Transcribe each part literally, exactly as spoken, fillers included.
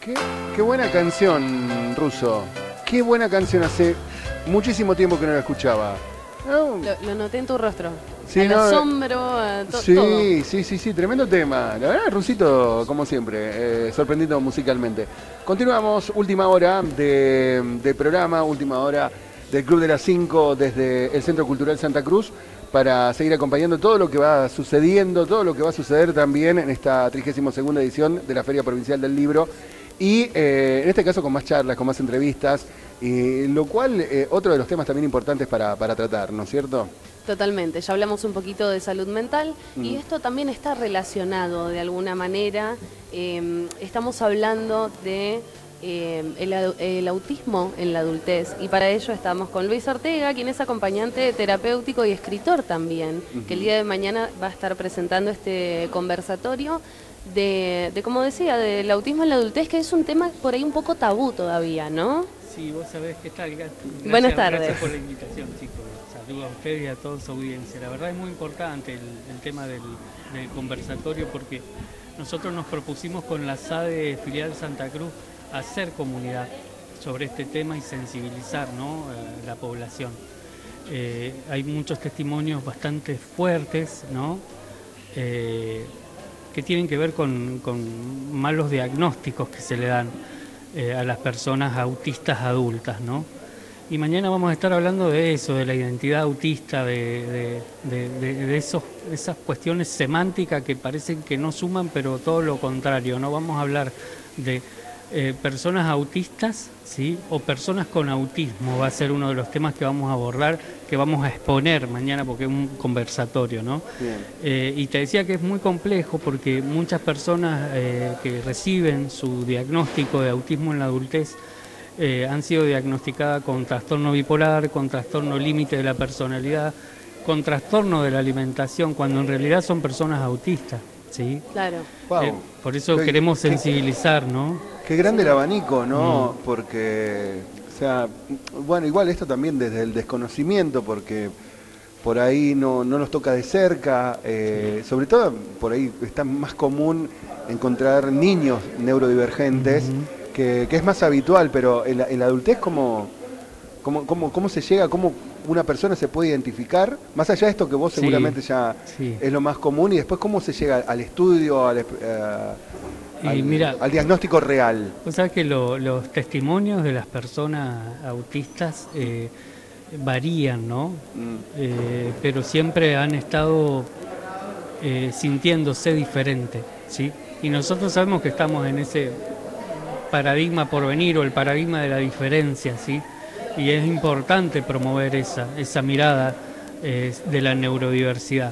Qué, qué buena canción, Russo. Qué buena canción. Hace muchísimo tiempo que no la escuchaba. ¿No? Lo, lo noté en tu rostro. Sí, el no, asombro, eh, to, sí, todo. sí, sí, sí, tremendo tema. La verdad, Rusito, como siempre, eh, sorprendiendo musicalmente. Continuamos, última hora de, de programa, última hora del Club de las cinco desde el Centro Cultural Santa Cruz, para seguir acompañando todo lo que va sucediendo, todo lo que va a suceder también en esta trigésima segunda edición de la Feria Provincial del Libro. Y eh, en este caso con más charlas, con más entrevistas, y lo cual, eh, otro de los temas también importantes para, para tratar, ¿no es cierto? Totalmente, ya hablamos un poquito de salud mental mm. y esto también está relacionado de alguna manera. Eh, estamos hablando de eh, el, el autismo en la adultez y para ello estamos con Luis Ortega, quien es acompañante terapéutico y escritor también, uh-huh. que el día de mañana va a estar presentando este conversatorio de, de, como decía, del autismo en la adultez, que es un tema por ahí un poco tabú todavía, ¿no? Sí, vos sabés que tal. Gracias, Buenas tardes. Gracias por la invitación, chicos. Saludos a ustedes y a toda su audiencia. La verdad es muy importante el, el tema del, del conversatorio porque nosotros nos propusimos con la S A D E Filial Santa Cruz hacer comunidad sobre este tema y sensibilizar, ¿no?, a la población. Eh, hay muchos testimonios bastante fuertes, ¿no?, eh, que tienen que ver con, con malos diagnósticos que se le dan eh, a las personas autistas adultas, ¿no? Y mañana vamos a estar hablando de eso, de la identidad autista, de, de, de, de esos, esas cuestiones semánticas que parecen que no suman, pero todo lo contrario, ¿no? Vamos a hablar de eh, personas autistas, ¿sí?, o personas con autismo, va a ser uno de los temas que vamos a abordar, que vamos a exponer mañana porque es un conversatorio, ¿no? Eh, y te decía que es muy complejo porque muchas personas eh, que reciben su diagnóstico de autismo en la adultez Eh, han sido diagnosticadas con trastorno bipolar, con trastorno límite de la personalidad, con trastorno de la alimentación, cuando en realidad son personas autistas, ¿sí? Claro. Wow. Eh, por eso qué, queremos sensibilizar, ¿no? Qué grande sí. el abanico, ¿no? Mm. Porque, o sea, bueno, igual esto también desde el desconocimiento, porque por ahí no, no nos toca de cerca, eh, sí. sobre todo por ahí está más común encontrar niños neurodivergentes, uh-huh. Que, que es más habitual, pero en la, en la adultez, ¿cómo, cómo, cómo, ¿cómo se llega? ¿Cómo una persona se puede identificar? Más allá de esto que vos sí, seguramente ya sí. es lo más común, y después ¿cómo se llega al estudio, al, uh, y al, mira, al diagnóstico real? Vos sabés que lo, los testimonios de las personas autistas eh, varían, ¿no? Mm. Eh, pero siempre han estado eh, sintiéndose diferente, ¿sí? Y nosotros sabemos que estamos en ese paradigma por venir o el paradigma de la diferencia, ¿sí? Y es importante promover esa, esa mirada eh, de la neurodiversidad.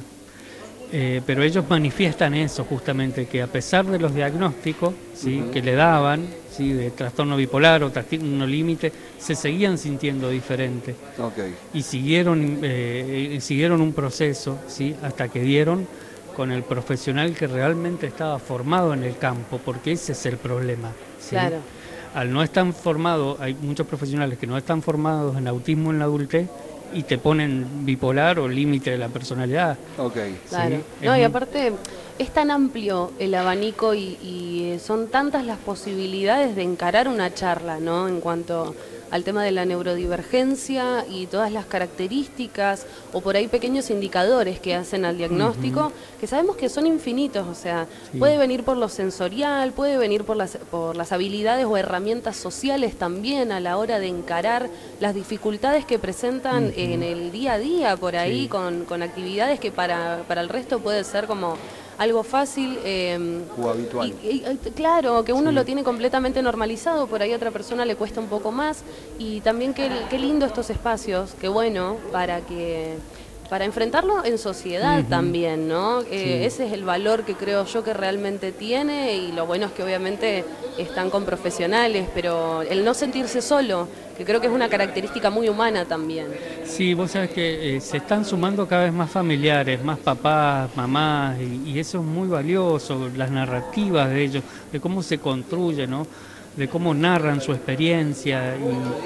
Eh, pero ellos manifiestan eso justamente, que a pesar de los diagnósticos, ¿sí?, uh-huh. que le daban, ¿sí?, de trastorno bipolar o trastorno límite, se seguían sintiendo diferentes. Okay. Y siguieron, eh, siguieron un proceso, ¿sí?, hasta que dieron con el profesional que realmente estaba formado en el campo, porque ese es el problema, ¿sí? Claro. Al no estar formado, hay muchos profesionales que no están formados en autismo en la adultez y te ponen bipolar o límite de la personalidad. Okay. Claro. ¿Sí? No, y aparte es tan amplio el abanico y, y son tantas las posibilidades de encarar una charla, ¿no?, en cuanto al tema de la neurodivergencia y todas las características o por ahí pequeños indicadores que hacen al diagnóstico, uh-huh. que sabemos que son infinitos, o sea, sí. puede venir por lo sensorial, puede venir por las, por las habilidades o herramientas sociales también a la hora de encarar las dificultades que presentan uh-huh. en el día a día por ahí, sí. con, con actividades que para, para el resto puede ser como algo fácil eh, o habitual. Y, y, claro, que uno sí. lo tiene completamente normalizado, por ahí a otra persona le cuesta un poco más, y también qué, qué lindo estos espacios, qué bueno para que para enfrentarlo en sociedad uh-huh. también, ¿no? Eh, sí. Ese es el valor que creo yo que realmente tiene, y lo bueno es que obviamente están con profesionales, pero el no sentirse solo, que creo que es una característica muy humana también. Sí, vos sabés que eh, se están sumando cada vez más familiares, más papás, mamás, y, y eso es muy valioso, las narrativas de ellos, de cómo se construye, ¿no?, de cómo narran su experiencia, y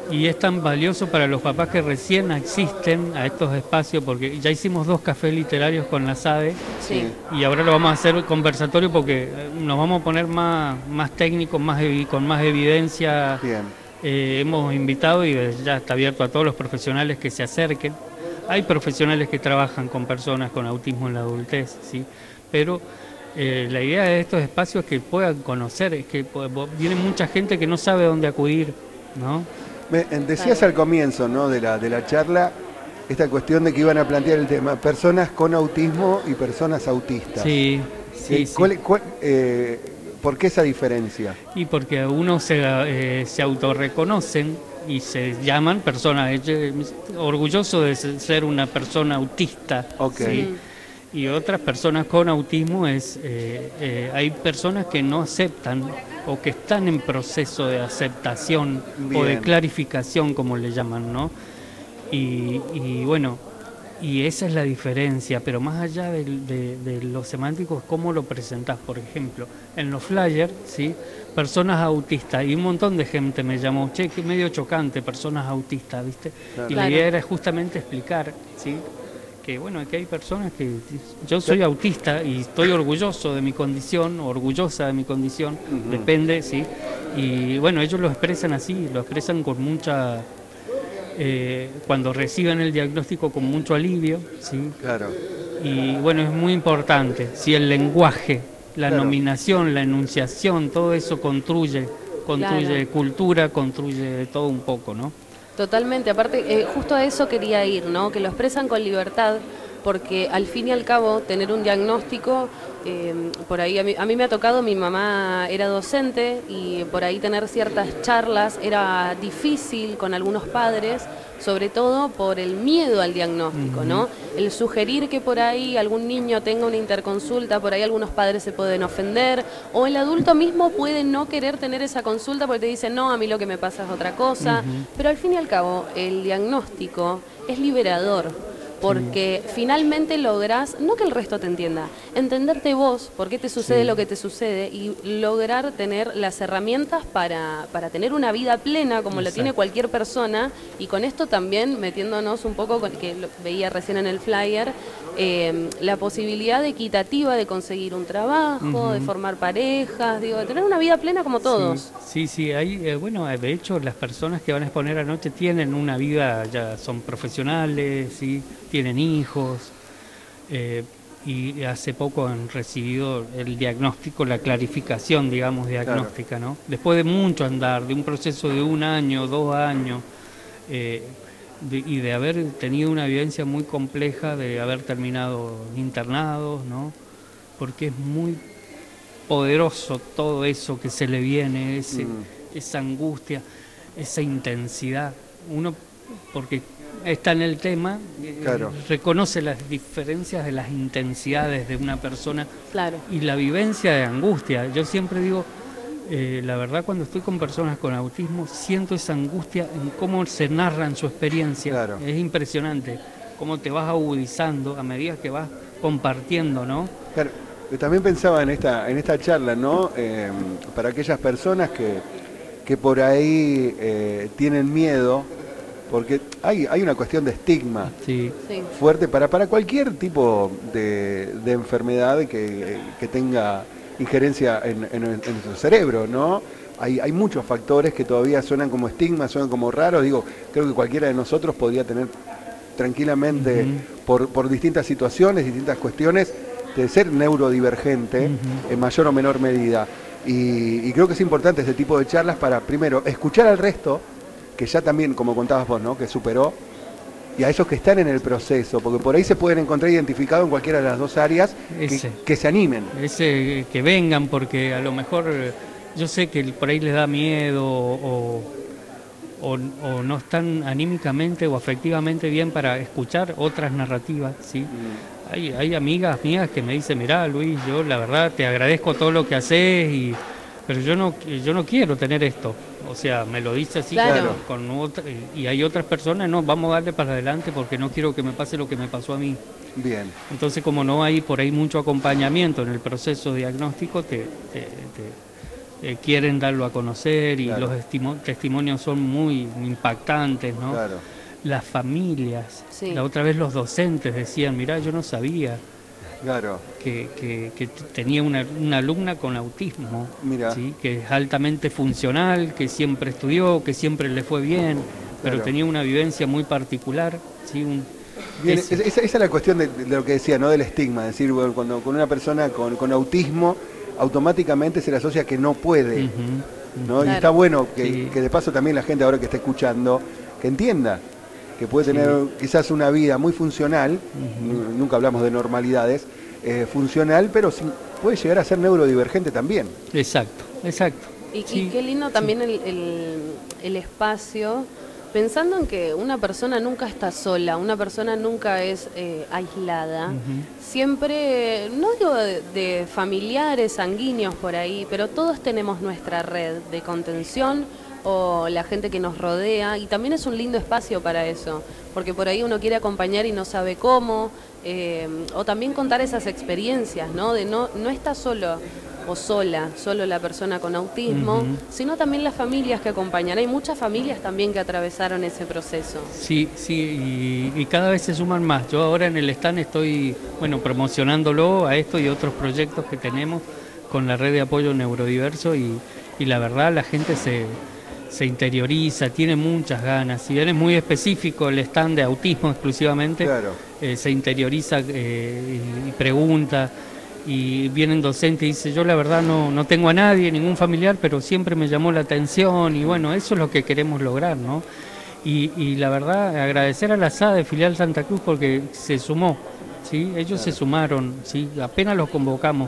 y es tan valioso para los papás que recién asisten a estos espacios, porque ya hicimos dos cafés literarios con la SADE, Sí. y ahora lo vamos a hacer conversatorio porque nos vamos a poner más, más técnicos, más evi- con más evidencia. Bien. Eh, hemos invitado y desde ya está abierto a todos los profesionales que se acerquen. Hay profesionales que trabajan con personas con autismo en la adultez, ¿sí? Pero eh, la idea de estos espacios es que puedan conocer, es que pues, viene mucha gente que no sabe dónde acudir, ¿no? Me, decías al comienzo, ¿no?, de la, de la charla, esta cuestión de que iban a plantear el tema personas con autismo y personas autistas. Sí, sí, Eh, sí. ¿cuál- cuál- eh, ¿Por qué esa diferencia? Y porque unos se, eh, se autorreconocen y se llaman personas, eh, orgulloso de ser una persona autista. Ok. ¿sí? Y otras personas con autismo es, eh, eh, hay personas que no aceptan o que están en proceso de aceptación o de Bien. clarificación, como le llaman, ¿no? Y, y bueno, y esa es la diferencia, pero más allá del- de, de lo semántico es cómo lo presentás. Por ejemplo, en los flyers, ¿sí? Personas autistas, y un montón de gente me llamó, che, que medio chocante, personas autistas, ¿viste? Claro. Y la Claro. idea era justamente explicar, ¿sí? Que bueno, que hay personas que, yo soy autista y estoy orgulloso de mi condición, orgullosa de mi condición, Ujú. depende, ¿sí? Y bueno, ellos lo expresan así, lo expresan con mucha... Eh, cuando reciben el diagnóstico con mucho alivio, ¿sí? Claro. Y bueno, es muy importante, si el lenguaje, la Claro. nominación, la enunciación, todo eso construye, construye Claro. cultura, construye todo un poco, ¿no? Totalmente, aparte, eh, justo a eso quería ir, ¿no? Que lo expresan con libertad, porque al fin y al cabo, tener un diagnóstico, eh, por ahí, a mí, a mí me ha tocado, mi mamá era docente, y por ahí tener ciertas charlas era difícil con algunos padres, sobre todo por el miedo al diagnóstico, ¿no? El sugerir que por ahí algún niño tenga una interconsulta, por ahí algunos padres se pueden ofender, o el adulto mismo puede no querer tener esa consulta porque te dicen, no, a mí lo que me pasa es otra cosa, pero al fin y al cabo el diagnóstico es liberador. Porque finalmente lográs, no que el resto te entienda, entenderte vos, por qué te sucede Sí. lo que te sucede y lograr tener las herramientas para, para tener una vida plena como la tiene Exacto. cualquier persona. Y con esto también metiéndonos un poco, con, que lo veía recién en el flyer, eh, la posibilidad equitativa de conseguir un trabajo, de formar parejas, digo, de tener una vida plena como todos. Sí, sí, sí, hay, eh, bueno, de hecho las personas que van a exponer anoche tienen una vida, ya son profesionales, ¿sí? Tienen hijos, eh, y hace poco han recibido el diagnóstico, la clarificación, digamos, diagnóstica, ¿no? Después de mucho andar, de un proceso de un año, dos años, eh, de- y de haber tenido una vivencia muy compleja, de haber terminado internados, ¿no? Porque es muy poderoso todo eso que se le viene, ese, Mm. esa angustia, esa intensidad. Uno, porque está en el tema, eh, Claro. reconoce las diferencias de las intensidades de una persona Claro. y la vivencia de angustia. Yo siempre digo, eh, la verdad, cuando estoy con personas con autismo, siento esa angustia en cómo se narran su experiencia. Claro. Es impresionante cómo te vas agudizando a medida que vas compartiendo, ¿no? Claro, yo también pensaba en esta, en esta charla, ¿no? Eh, para aquellas personas que, que por ahí eh, tienen miedo, porque hay, hay una cuestión de estigma Sí. Sí. fuerte para, para cualquier tipo de, de enfermedad que, que tenga injerencia en, en, en nuestro cerebro, ¿no? Hay, hay muchos factores que todavía suenan como estigmas, suenan como raros. Digo, creo que cualquiera de nosotros podría tener tranquilamente, Ujú. por, por distintas situaciones, distintas cuestiones, de ser neurodivergente Ujú. en mayor o menor medida. Y, y creo que es importante este tipo de charlas para, primero, escuchar al resto, que ya también, como contabas vos, ¿no?, que superó, y a esos que están en el proceso, porque por ahí se pueden encontrar identificados en cualquiera de las dos áreas, que, Ese. que se animen. Ese, eh, que vengan, porque a lo mejor eh, yo sé que por ahí les da miedo o, o, o no están anímicamente o afectivamente bien para escuchar otras narrativas, ¿sí? Hay, hay amigas mías que me dicen, mirá Luis, yo la verdad te agradezco todo lo que haces, y, pero yo no, yo no quiero tener esto. O sea, me lo dice así, Claro. con, con otra, y hay otras personas, no, vamos a darle para adelante porque no quiero que me pase lo que me pasó a mí. Bien. Entonces, como no hay por ahí mucho acompañamiento en el proceso diagnóstico, te, te- te- eh, quieren darlo a conocer y Claro. los testimonios son muy impactantes, ¿no? Claro. Las familias, Sí. la otra vez los docentes decían, mirá, yo no sabía Claro. que, que, que tenía una, una alumna con autismo, Mirá. ¿sí? Que es altamente funcional, que siempre estudió, que siempre le fue bien, pero Claro. tenía una vivencia muy particular, ¿sí? Un, Bien, es- esa, esa es la cuestión de, de lo que decía, ¿no? Del estigma, es decir, bueno, cuando con una persona con, con autismo automáticamente se le asocia que no puede, Ujú, ¿no? Claro. Y está bueno que, Sí. que de paso también la gente ahora que está escuchando, que entienda que puede Sí. tener quizás una vida muy funcional, Ujú. n- nunca hablamos de normalidades, eh, funcional, pero sí puede llegar a ser neurodivergente también. Exacto, exacto. Y, y Sí, qué lindo también el, el- el espacio, pensando en que una persona nunca está sola, una persona nunca es eh, aislada. Ujú. Siempre, no digo de, de familiares, sanguíneos por ahí, pero todos tenemos nuestra red de contención o la gente que nos rodea, y también es un lindo espacio para eso, porque por ahí uno quiere acompañar y no sabe cómo, eh, o también contar esas experiencias, ¿no? De no, no está solo o sola, solo la persona con autismo, Ujú. sino también las familias que acompañan. Hay muchas familias también que atravesaron ese proceso. Sí, sí, y, y cada vez se suman más. Yo ahora en el stand estoy, bueno, promocionándolo a esto y otros proyectos que tenemos con la red de apoyo neurodiverso y, y la verdad la gente se, se interioriza, tiene muchas ganas. Si bien es muy específico el stand de autismo exclusivamente, Claro. eh, se interioriza eh, y, y pregunta. Y vienen docentes y dice, yo la verdad no, no tengo a nadie, ningún familiar, pero siempre me llamó la atención y bueno, eso es lo que queremos lograr, ¿no? Y, y la verdad, agradecer a la S A D de Filial Santa Cruz porque se sumó, ¿sí? Ellos se sumaron, ¿sí? Apenas los convocamos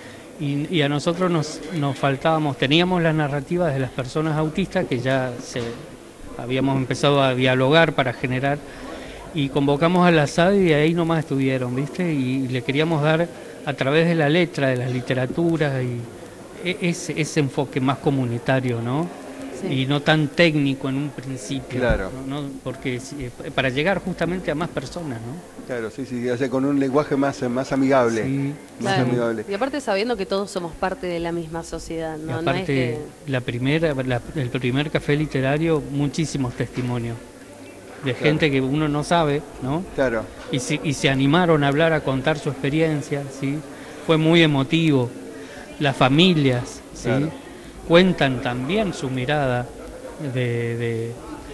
y, y a nosotros nos, nos faltábamos, teníamos las narrativas de las personas autistas que ya se, habíamos empezado a dialogar para generar y convocamos a la S A D y ahí nomás estuvieron, ¿viste? Y, y le queríamos dar a través de la letra, de las literaturas y e- ese, ese enfoque más comunitario, ¿no? Sí. Y no tan técnico en un principio, Claro. ¿no? ¿no? Porque si- para llegar justamente a más personas, ¿no? Claro, sí, sí, o sea, con un lenguaje más, más amigable. Sí, Más Claro. amigable. Y aparte sabiendo que todos somos parte de la misma sociedad, Y ¿no? No es aparte, que... la primera, la- el primer café literario, muchísimos testimonios de Claro. gente que uno no sabe, ¿no? Claro. Y se, y se animaron a hablar, a contar su experiencia, ¿sí? Fue muy emotivo. Las familias, ¿sí? Claro. Cuentan también su mirada de, de,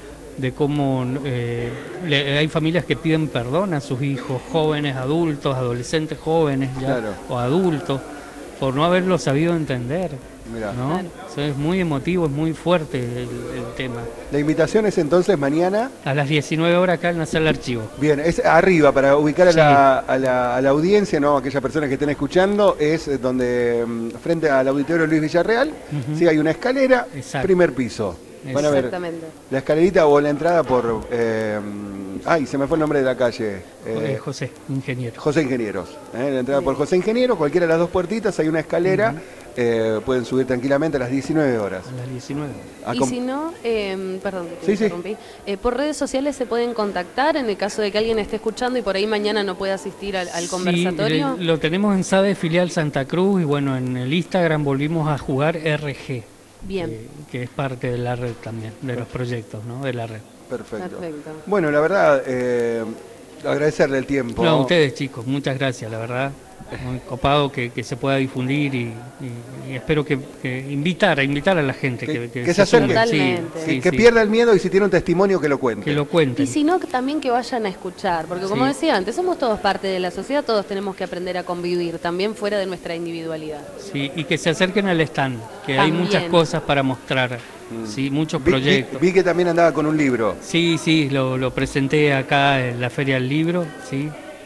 de cómo eh, le- hay familias que piden perdón a sus hijos, jóvenes, adultos, adolescentes jóvenes ya, Claro. o adultos, por no haberlo sabido entender, Mirá. ¿no? Claro. O sea, es muy emotivo, es muy fuerte el, el tema. La invitación es entonces mañana. A las diecinueve horas acá en la sala de archivo. Bien, es arriba para ubicar a, Sí. la, a, la, a la audiencia, ¿no? Aquellas personas que estén escuchando, es donde mm, frente al auditorio Luis Villarreal, Ujú. sí hay una escalera, Exacto. primer piso. Van a ver Exactamente. la escalerita o la entrada por... eh, ay, se me fue el nombre de la calle. eh, Eh, José, ingeniero. José Ingenieros. ¿eh? La entrada Bien. por José Ingenieros, cualquiera de las dos puertitas, hay una escalera, eh, pueden subir tranquilamente a las diecinueve horas. A las diecinueve. A Y com- si no, eh, perdón, que te Sí, sí. interrumpí. Eh, por redes sociales se pueden contactar en el caso de que alguien esté escuchando y por ahí mañana no pueda asistir al, al Sí, conversatorio. le- lo tenemos en S A D E Filial Santa Cruz y bueno, en el Instagram volvimos a jugar R G, Bien, que, que es parte de la red también, de los proyectos, ¿no? De la red. Perfecto. perfecto. Bueno, la verdad, eh, agradecerle el tiempo. No, a ustedes chicos, muchas gracias, la verdad. Muy copado que, que se pueda difundir y, y- y espero que, que invitar, a invitar a la gente Que- que, que se acerque. sume. Sí, Totalmente. sí, que que sí, pierda el miedo y si tiene un testimonio que lo cuente. que lo cuenten. Y si no, también que vayan a escuchar, porque como Sí. decía antes, somos todos parte de la sociedad, todos tenemos que aprender a convivir, también fuera de nuestra individualidad. Sí, y que se acerquen al stand, que hay También. muchas cosas para mostrar, sí, muchos Vi- vi, proyectos. vi que también andaba con un libro. Sí, sí, lo, lo presenté acá en la Feria del Libro, sí.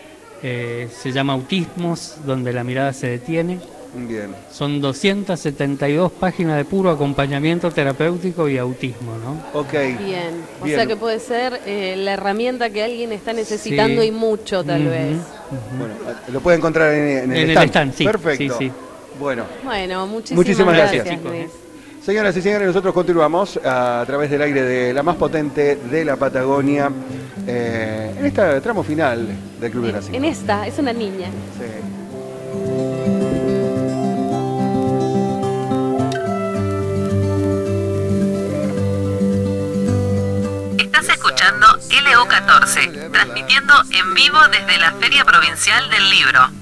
Eh, se llama Autismos, donde la mirada se detiene. Bien. Son doscientas setenta y dos páginas de puro acompañamiento terapéutico y autismo, ¿no? Ok. Bien, o Bien. sea que puede ser eh, la herramienta que alguien está necesitando Sí. y mucho tal Ujú, vez. ujú. Bueno, lo puede encontrar en, en el En el stand. stand, sí, Perfecto. sí, sí. Bueno, Bueno, muchísimas, Muchísimas gracias, gracias, chicos, Luis. señoras y señores, nosotros continuamos a través del aire de la más potente de la Patagonia, eh, en este tramo final del Club de las En, Cinco. en esta, es una niña. Sí. catorce, transmitiendo en vivo desde la Feria Provincial del Libro.